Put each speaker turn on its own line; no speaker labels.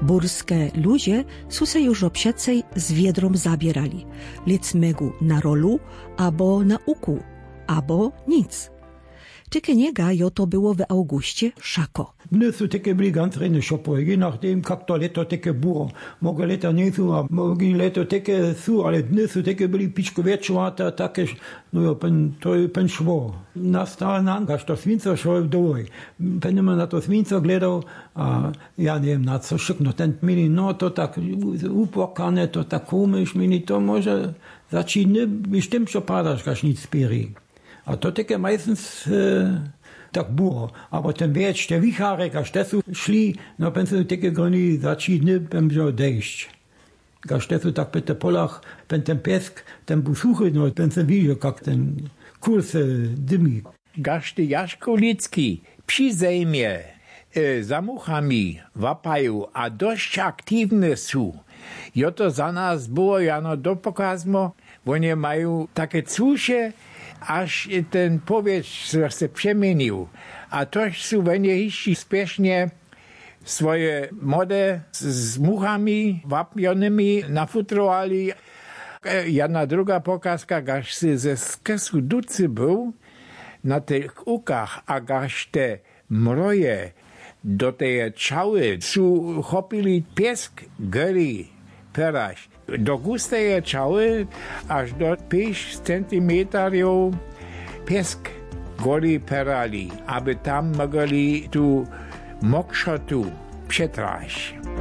Burskie ludzie su se już obsiacej z wiedrom zabierali. Lic megu na rolu, abo na uku, abo nic. Tyke niega jo to było w Augustie szako.
Dny su tyke byli ganz rene šopo, je nachdem, kak to leto tyke buro. Moge leta nisu, a mogi leto tyke su, ale dny su tyke byli pičko večovata, také, no jo, to je pen švo. Nastal nangaž, to svinco šel doj. Penima na to svinco gledal, a ja neviem, na co šukno, ten mini, no to tak upokane, to tak komisch, mini, to może začít, bestimmt schon padaš, kaž nic spiri. A to také meistens tak było. Aber ten wiecz, te wichary, kaž tesu šli, no pen su také groni začít, bym wziął dejść. Kaž tesu tak pe te polach, pen ten piesk, ten busuchy, no pen se widział, jak ten kurs dymi.
Kaž ty Jaško Lický při zejmie za muchami wapają, a dość aktywne są. Jo to za nas było, jano dopokazmo, oni mają takie cusze, aż ten powietrz się przemienił. A toż są oni jeszcze spiesznie swoje mody z muchami wapionymi nafutrowali. Jedna druga pokazka, gaż ze skesu ducy był na tych ukach, a gaż te mroje do tej czały su chopili piesk gry peraś. Do gustej czały aż do 5 centimetrów piesk goli perali, aby tam mogli tu mokszotu przetraść.